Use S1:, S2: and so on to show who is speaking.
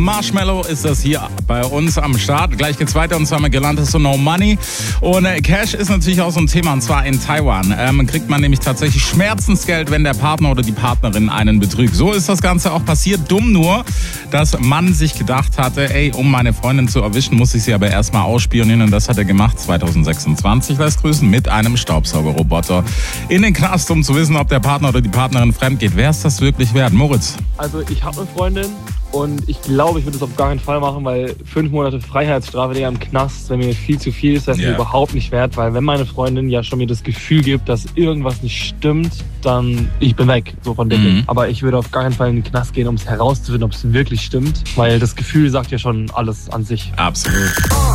S1: Marshmello ist das hier bei uns am Start. Gleich geht's weiter und zwar mit Galantis und No Money. Und Cash ist natürlich auch so ein Thema und zwar in Taiwan. Kriegt man nämlich tatsächlich Schmerzensgeld, wenn der Partner oder die Partnerin einen betrügt. So ist das Ganze auch passiert. Dumm nur, dass Mann sich gedacht hatte, um meine Freundin zu erwischen, muss ich sie aber erstmal ausspionieren. Und das hat er gemacht 2026, lässt grüßen, mit einem Staubsaugerroboter in den Knast, um zu wissen, ob der Partner oder die Partnerin fremd geht. Wer ist das wirklich wert? Moritz?
S2: Also ich habe eine Freundin und ich glaube, ich würde das auf gar keinen Fall machen, weil 5 Monate Freiheitsstrafe im Knast, wenn mir viel zu viel ist, das ist mir überhaupt nicht wert, weil wenn meine Freundin ja schon mir das Gefühl gibt, dass irgendwas nicht stimmt, dann ich bin weg, so von dem. Aber ich würde auf gar keinen Fall in den Knast gehen, um es herauszufinden, ob es wirklich stimmt, weil das Gefühl sagt ja schon alles an sich.
S1: Absolut.